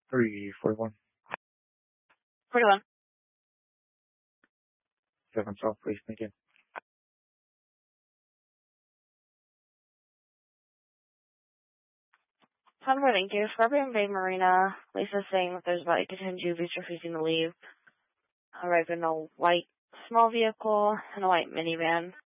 341. 41. 712, please. Thank you. Thank you. Scorpion Bay Marina. Lisa's saying that there's about 8 to 10 juvies refusing to leave. Arrived in a white small vehicle and a white minivan.